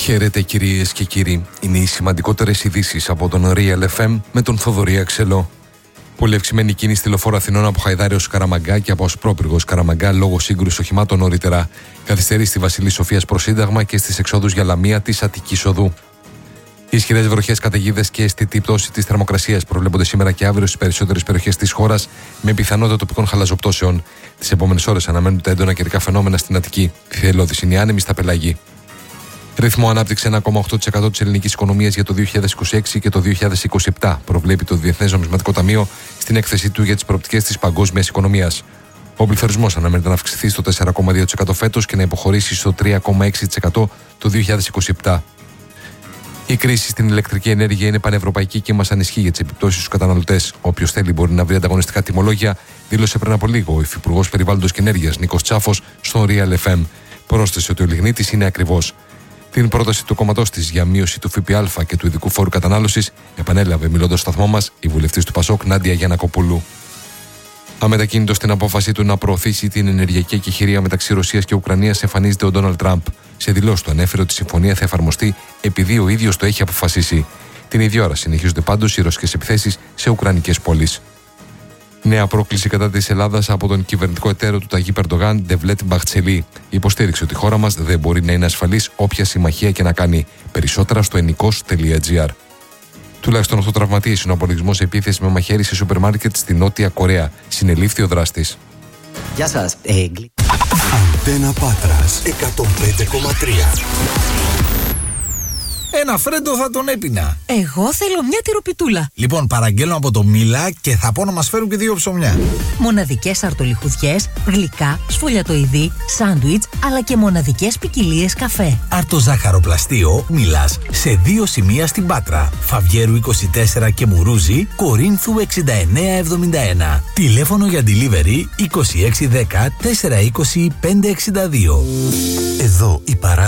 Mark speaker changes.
Speaker 1: Χαίρετε κυρίες και κύριοι. Είναι οι σημαντικότερες ειδήσεις από τον Real FM με τον Θοδωρή Αξελό. Πολύ αυξημένη κίνηση στη λεωφόρο Αθηνών από Χαϊδάρη ως Καραμαγκά και από Ασπρόπυργο Καραμαγκά λόγω σύγκρουσης οχημάτων νωρίτερα. Καθυστερεί στη Βασιλής Σοφίας προς Σύνταγμα και στις εξόδους για Λαμία της Αττικής Οδού. Ισχυρές βροχές, καταιγίδες και αισθητή πτώση της θερμοκρασίας προβλέπονται σήμερα και αύριο στις περισσότερες περιοχές της χώρας, με πιθανότητα τοπικών χαλαζοπτώσεων. Τις επόμενες ώρες αναμένονται έντονα καιρικά φαινόμενα στην Αττική. Θυελλώδης είναι η άνεμη στα πελάγη. Ρυθμό ανάπτυξη 1,8% της ελληνικής οικονομίας για το 2026 και το 2027, προβλέπει το Διεθνές Νομισματικό Ταμείο στην έκθεσή του για τις προοπτικές της παγκόσμιας οικονομίας. Ο πληθωρισμός αναμένεται να αυξηθεί στο 4,2% φέτος και να υποχωρήσει στο 3,6% το 2027. Η κρίση στην ηλεκτρική ενέργεια είναι πανευρωπαϊκή και μας ανισχύει για τις επιπτώσεις στους καταναλωτές. Όποιος θέλει μπορεί να βρει ανταγωνιστικά τιμολόγια, δήλωσε πριν από λίγο ο Υφυπουργός Περιβάλλοντος και Ενέργειας Νίκος Τσάφος στο Real FM. Πρόσθεσε ότι ο λιγνίτης είναι ακριβώς. Την πρόταση του κόμματός της για μείωση του ΦΠΑ και του ειδικού φόρου κατανάλωσης επανέλαβε μιλώντας στο σταθμό μας η βουλευτής του Πασόκ Νάντια Γιαννακοπούλου. Αμετακίνητος στην απόφασή του να προωθήσει την ενεργειακή εκεχηρία μεταξύ Ρωσίας και Ουκρανίας εμφανίζεται ο Ντόναλντ Τραμπ. Σε δηλώσεις του ανέφερε ότι η συμφωνία θα εφαρμοστεί επειδή ο ίδιος το έχει αποφασίσει. Την ίδια ώρα συνεχίζονται πάντως οι ρωσικές επιθέσεις σε ουκρανικές πόλεις. Νέα πρόκληση κατά της Ελλάδας από τον κυβερνητικό εταίρο του Ταγί Ερντογάν, Ντεβλέτ Μπαχτσελή. Υποστήριξε ότι η χώρα μας δεν μπορεί να είναι ασφαλής όποια συμμαχία και να κάνει. Περισσότερα στο ενικός.gr. Τουλάχιστον 8 τραυματίες είναι ο απολογισμός σε επίθεση με μαχαίρι σε σούπερ μάρκετ στη Νότια Κορέα. Συνελήφθη ο δράστης.
Speaker 2: Γεια σας.
Speaker 3: Αντένα Πάτρας 105,3.
Speaker 4: Ένα φρέντο θα τον έπινα.
Speaker 5: Εγώ θέλω μια τυροπιτούλα.
Speaker 4: Λοιπόν, παραγγέλνω από το Μίλα και θα πω να μας φέρουν και 2 ψωμιά.
Speaker 5: Μοναδικές αρτολιχουδιές, γλυκά, σφολιατοειδή, σάντουιτς, αλλά και μοναδικές ποικιλίες καφέ.
Speaker 6: Αρτοζάχαροπλαστείο Μίλας σε 2 σημεία στην Πάτρα. Φαβιέρου 24 και Μουρούζι, Κορίνθου 6971. Τηλέφωνο για delivery 2610 420 562.
Speaker 3: Εδώ η παράδοση.